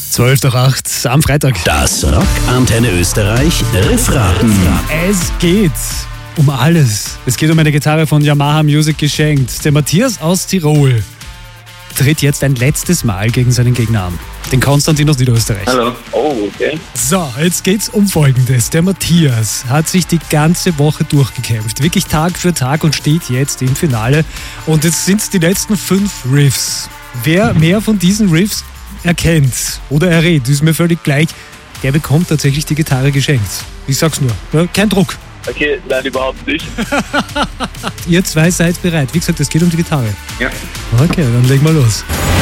12:08 am Freitag. Das Rock Antenne Österreich Riffraten. Es geht um alles. Es geht um eine Gitarre von Yamaha Music geschenkt. Der Matthias aus Tirol tritt jetzt ein letztes Mal gegen seinen Gegner an. Den Konstantin aus Niederösterreich. Hallo. Oh, okay. So, jetzt geht's um Folgendes. Der Matthias hat sich die ganze Woche durchgekämpft. Wirklich Tag für Tag und steht jetzt im Finale. Und jetzt sind es die letzten 5 Riffs. Wer mehr von diesen Riffs erkennt oder errät, ist mir völlig gleich, der bekommt tatsächlich die Gitarre geschenkt. Ich sag's nur, ja, kein Druck. Okay, nein, überhaupt nicht. Ihr zwei seid bereit. Wie gesagt, es geht um die Gitarre. Ja. Okay, dann legen wir los.